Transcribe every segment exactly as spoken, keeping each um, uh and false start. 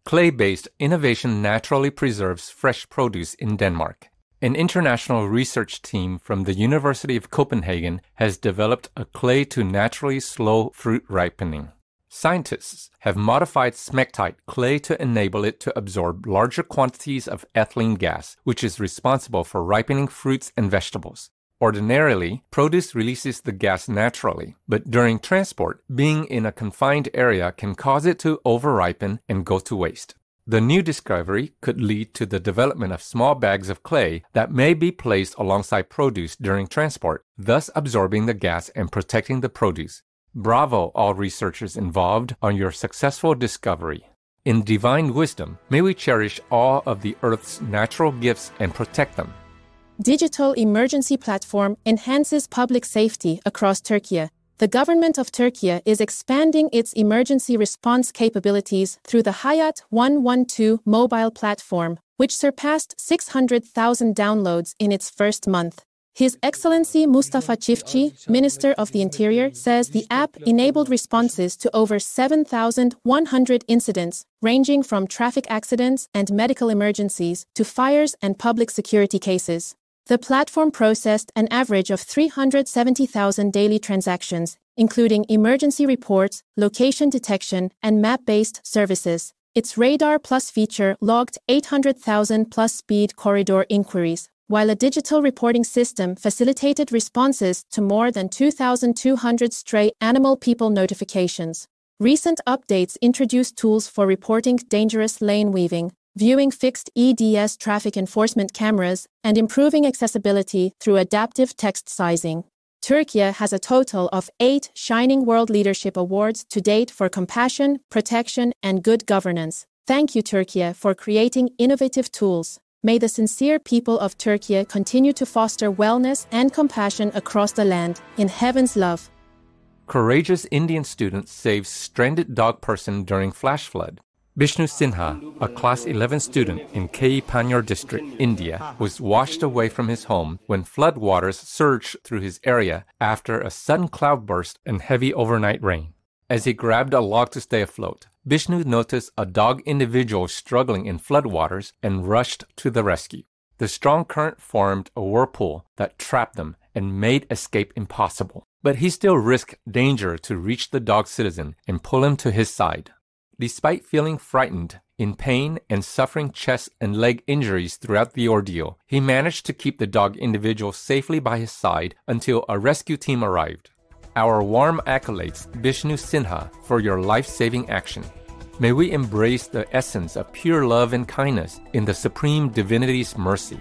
Clay-based innovation naturally preserves fresh produce in Denmark. An international research team from the University of Copenhagen has developed a clay to naturally slow fruit ripening. Scientists have modified smectite clay to enable it to absorb larger quantities of ethylene gas, which is responsible for ripening fruits and vegetables. Ordinarily, produce releases the gas naturally, but during transport, being in a confined area can cause it to over-ripen and go to waste. The new discovery could lead to the development of small bags of clay that may be placed alongside produce during transport, thus absorbing the gas and protecting the produce. Bravo, all researchers involved, on your successful discovery. In divine wisdom, may we cherish all of the Earth's natural gifts and protect them. Digital emergency platform enhances public safety across Turkey. The government of Turkey is expanding its emergency response capabilities through the Hayat one one two mobile platform, which surpassed six hundred thousand downloads in its first month. His Excellency Mustafa Çiftçi, Minister of the Interior, says the app enabled responses to over seven thousand one hundred incidents, ranging from traffic accidents and medical emergencies to fires and public security cases. The platform processed an average of three hundred seventy thousand daily transactions, including emergency reports, location detection, and map-based services. Its Radar Plus feature logged eight hundred thousand plus speed corridor inquiries, while a digital reporting system facilitated responses to more than two thousand two hundred stray animal people notifications. Recent updates introduced tools for reporting dangerous lane weaving, viewing fixed E D S traffic enforcement cameras, and improving accessibility through adaptive text sizing. Turkey has a total of eight Shining World Leadership Awards to date for compassion, protection, and good governance. Thank you, Turkey, for creating innovative tools. May the sincere people of Turkey continue to foster wellness and compassion across the land, in heaven's love. Courageous Indian student saves stranded dog person during flash flood. Bishnu Sinha, a class eleven student in K. Panjur district, India, was washed away from his home when floodwaters surged through his area after a sudden cloudburst and heavy overnight rain. As he grabbed a log to stay afloat, Bishnu noticed a dog individual struggling in floodwaters and rushed to the rescue. The strong current formed a whirlpool that trapped them and made escape impossible. But he still risked danger to reach the dog citizen and pull him to his side. Despite feeling frightened, in pain, and suffering chest and leg injuries throughout the ordeal, he managed to keep the dog individual safely by his side until a rescue team arrived. Our warm accolades, Bishnu Sinha, for your life-saving action. May we embrace the essence of pure love and kindness in the Supreme Divinity's mercy.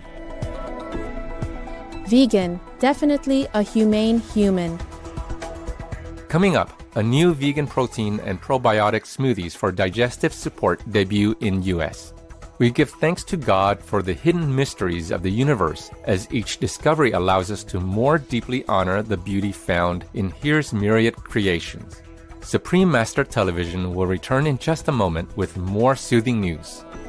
Vegan, definitely a humane human. Coming up, a new vegan protein and probiotic smoothies for digestive support debut in U S. We give thanks to God for the hidden mysteries of the universe, as each discovery allows us to more deeply honor the beauty found in His myriad creations. Supreme Master Television will return in just a moment with more soothing news.